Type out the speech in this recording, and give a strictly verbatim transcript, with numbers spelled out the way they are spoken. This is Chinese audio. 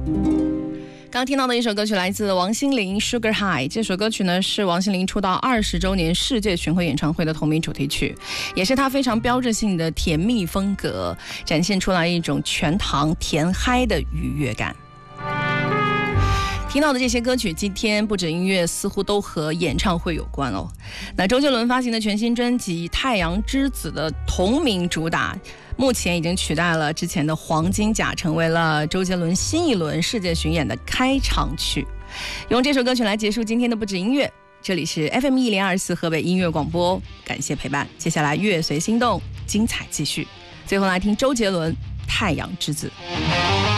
刚听到的一首歌曲来自王心凌《Sugar High》，这首歌曲呢是王心凌出道二十周年世界巡回演唱会的同名主题曲，也是她非常标志性的甜蜜风格，展现出来一种全糖甜嗨的愉悦感。听到的这些歌曲，今天不止音乐似乎都和演唱会有关哦。那周杰伦发行的全新专辑《太阳之子》的同名主打，目前已经取代了之前的《黄金甲》，成为了周杰伦新一轮世界巡演的开场曲。用这首歌曲来结束今天的不止音乐，这里是 F M 一零二四河北音乐广播，感谢陪伴。接下来乐随心动，精彩继续。最后来听周杰伦《太阳之子》。